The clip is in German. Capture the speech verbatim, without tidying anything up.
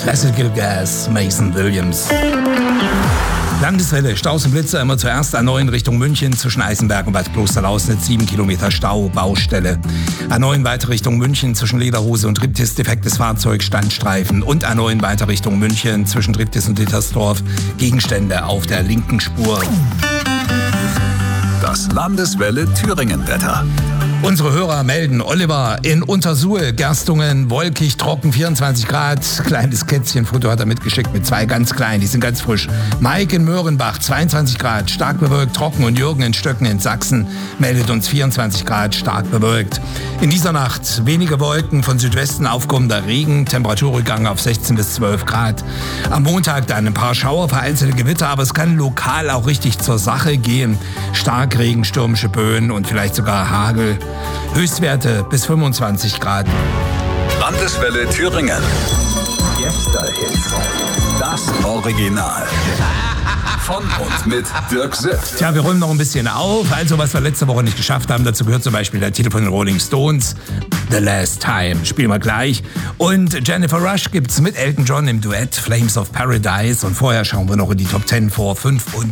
Classical Gas, Mason Williams. Landeswelle, Staus und Blitzer immer zuerst A neun Richtung München zwischen Eisenberg und Bad Klosterlausnitz, sieben Kilometer Stau, Baustelle. A neun weiter Richtung München zwischen Lederhose und Triptis, defektes Fahrzeug, Standstreifen. Und A neun weiter Richtung München zwischen Triptis und Dittersdorf, Gegenstände auf der linken Spur. Das Landeswelle Thüringen-Wetter. Unsere Hörer melden: Oliver in Untersuhl, Gerstungen, wolkig, trocken, vierundzwanzig Grad. Kleines Kätzchenfoto hat er mitgeschickt mit zwei ganz kleinen, die sind ganz frisch. Mike in Möhrenbach, zweiundzwanzig Grad, stark bewölkt, trocken. Und Jürgen in Stöcken in Sachsen meldet uns vierundzwanzig Grad, stark bewölkt. In dieser Nacht wenige Wolken, von Südwesten aufkommender Regen, Temperaturrückgang auf sechzehn bis zwölf Grad. Am Montag dann ein paar Schauer, vereinzelte Gewitter, aber es kann lokal auch richtig zur Sache gehen. Starkregen, stürmische Böen und vielleicht sogar Hagel. Höchstwerte bis fünfundzwanzig Grad. Landeswelle Thüringen. Gäste-Hits. Das Original. Von und mit Dirk Sitt. Tja, wir räumen noch ein bisschen auf. Also, was wir letzte Woche nicht geschafft haben, dazu gehört zum Beispiel der Titel von den Rolling Stones, The Last Time. Spielen wir gleich. Und Jennifer Rush gibt's mit Elton John im Duett Flames of Paradise. Und vorher schauen wir noch in die Top zehn vor fünfundzwanzig